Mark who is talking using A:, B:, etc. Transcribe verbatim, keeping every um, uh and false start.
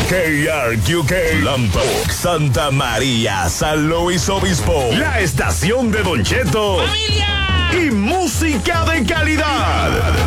A: K R Q K, Lampa, Santa María, San Luis Obispo. La estación de Don Cheto. ¡Familia! Y música de calidad.